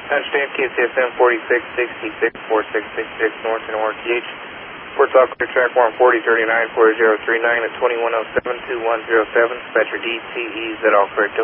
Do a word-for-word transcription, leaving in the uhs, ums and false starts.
Understand K C S M forty-six sixty-six, forty-six sixty-six North and O R T H. Port Talk Clear Track one forty thirty-nine four zero three nine at twenty-one oh seven two one zero seven. Dispatcher D T E, is that all correct?